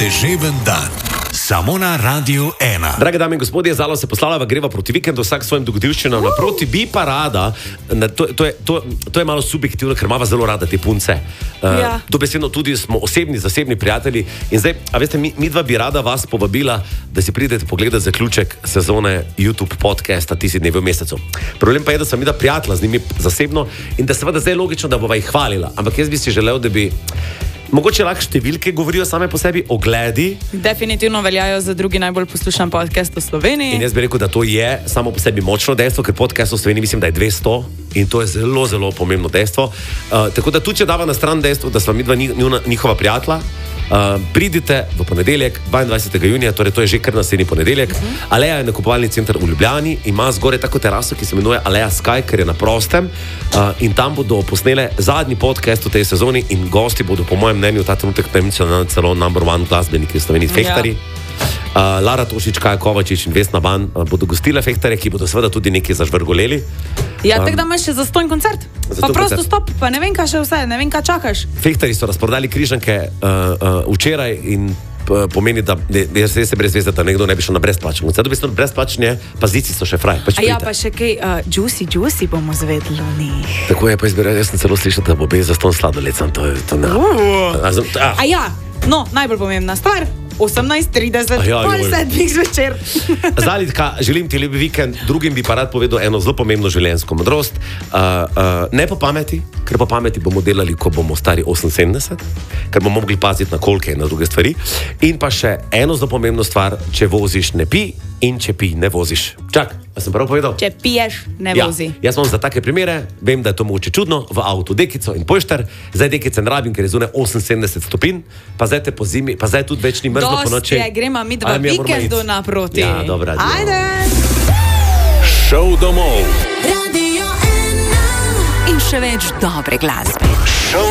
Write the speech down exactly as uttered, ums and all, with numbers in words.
deževen dan. Samo na Radiu ena. Drage dame in gospodje, Zalo se poslavlja, greva proti vikendu, vsak svojim dogodivščinam uh. naproti. Bi pa rada, to, to, je, to, to je malo subjektivno, ker imava zelo rada te punce. Uh, ja. Dobesedno tudi smo osebni, zasebni prijatelji. In zdaj, a veste, mi, mi dva bi rada vas povabila, da si pridete pogledati zaključek sezone YouTube podcasta Ti si dnevi v mesecu. Problem pa je, da sem mi da prijatelja z njimi zasebno in da seveda zdaj je logično, da bova jih hvalila. Ampak jaz bi si želel, da bi mogoče lahko številke govorijo same po sebi, ogledi. Definitivno veljajo za drugi najbolj poslušan podcast v Sloveniji. In jaz bi rekel, da to je samo po sebi močno dejstvo, ker podcast v Sloveniji mislim, da je dvesto in to je zelo, zelo pomembno dejstvo. Uh, tako da tudi, če dava na stran dejstvo, da sva midva njihova prijatelja, uh, pridite v ponedeljek, dvaindvajsetega junija, torej to je že kar naslednji ponedeljek. Uh -huh. Aleja je nakupovalni center v Ljubljani, ima zgoraj tako teraso, ki se imenuje Aleja Sky, ker je na prostem, uh, in tam bodo posnele zadnji podcast v tej sezoni in gosti bodo, po mojem mnenju, ta trenutek nacionalno celo number one glasbeniki v Sloveniji, Fehtari. Ja. Uh, Lara Tošič, Kaja Kovačič in Vesna Ban uh, bodo gostile Fehtarje, ki bodo seveda tudi nekaj zažvrgoleli. Ja, um, tako da imaš še zastonj koncert. Pa prosto koncert. Stop, pa ne vem, kaj še vse, ne vem, kaj čakaš. Fehtarji so razprodali križanke uh, uh, včeraj in uh, pomeni, da jaz se brez veze, da nekdo ne bi šel na brezplačen koncert. V bistvu brezplačne pazici so še fraj. Pač A ja, pa še kaj, uh, juicy, juicy bomo zvedli o njih. Tako je, pa izbirajo, jaz sem celo slišal, da bo bez zastonj sladoled, sem to, to ne. Uh. A, a. A ja, no, najbolj pomembna stvar. osemnajst trideset, ja, pol sedmih zvečer. Zalitka, želim ti lep vikend, drugim bi pa rad povedal eno zelo pomembno življenjsko modrost. Uh, uh, ne po pameti, ker po pameti bomo delali, ko bomo stari oseminsedemdeset, ker bomo mogli paziti na kolke in na druge stvari. In pa še eno zelo pomembno stvar, če voziš, ne pi, in če pi, ne voziš. Čak, a sem prav povedal? Če piješ, ne ja, vozi. Jaz imam za take primere, vem, da je to mogoče čudno, v avtu dekico in pojšter, zdaj dekice ne rabim, ker je zunaj oseminsedemdeset stopinj, pa zdaj te po zimi, pa zdaj tudi več ni mrzlo po noči. Dosti je, gremo mi dva vikendu naproti. Ja, dobra. Ajde! Šov domov. Radio ena. In še več dobre glasbe.